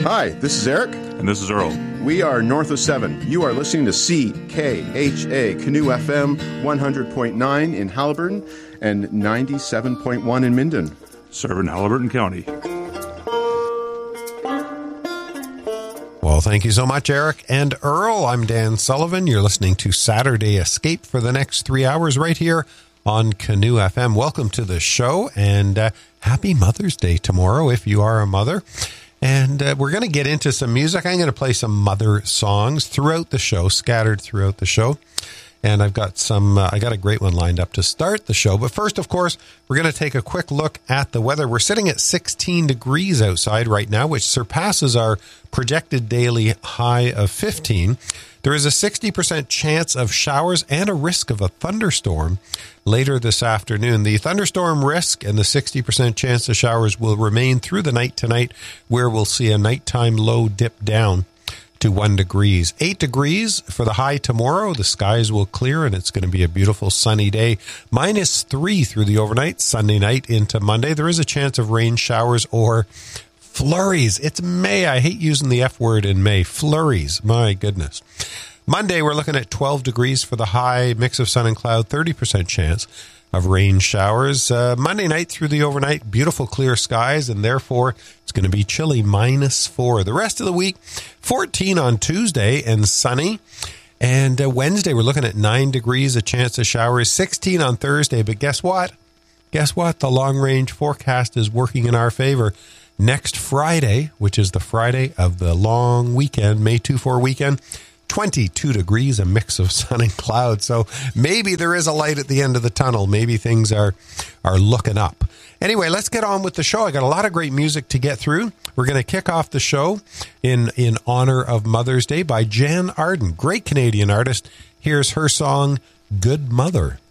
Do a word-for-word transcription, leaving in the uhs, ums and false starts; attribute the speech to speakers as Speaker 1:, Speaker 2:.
Speaker 1: Hi, this is Eric.
Speaker 2: And this is Earl.
Speaker 1: We are North of seven. You are listening to C K H A Canoe F M one hundred point nine in Haliburton and ninety-seven point one in Minden.
Speaker 2: Serving Haliburton County.
Speaker 3: Well, thank you so much, Eric and Earl. I'm Dan Sullivan. You're listening to Saturday Escape for the next three hours right here on Canoe F M. Welcome to the show, and uh, happy Mother's Day tomorrow if you are a mother. And uh, we're going to get into some music. I'm going to play some mother songs throughout the show, scattered throughout the show. And I've got some, uh, I got a great one lined up to start the show. But first, of course, we're going to take a quick look at the weather. We're sitting at sixteen degrees outside right now, which surpasses our projected daily high of fifteen. There is a sixty percent chance of showers and a risk of a thunderstorm later this afternoon. The thunderstorm risk and the sixty percent chance of showers will remain through the night tonight, where we'll see a nighttime low dip down to one degrees. Eight degrees for the high tomorrow. The skies will clear and it's going to be a beautiful sunny day. Minus three through the overnight, Sunday night into Monday. There is a chance of rain showers or flurries. It's May. I hate using the F word in May. Flurries. My goodness. Monday, we're looking at twelve degrees for the high, mix of sun and cloud, thirty percent chance of rain showers. Uh, Monday night through the overnight, beautiful clear skies, and therefore it's going to be chilly, minus four. The rest of the week, fourteen on Tuesday and sunny. And uh, Wednesday, we're looking at nine degrees, a chance of showers, sixteen on Thursday. But guess what? Guess what? The long-range forecast is working in our favor. Next Friday, which is the Friday of the long weekend, May two four weekend, twenty-two degrees, a mix of sun and cloud. So maybe there is a light at the end of the tunnel. Maybe things are, are looking up. Anyway, let's get on with the show. I got a lot of great music to get through. We're going to kick off the show in, in honor of Mother's Day by Jan Arden, great Canadian artist. Here's her song, Good Mother.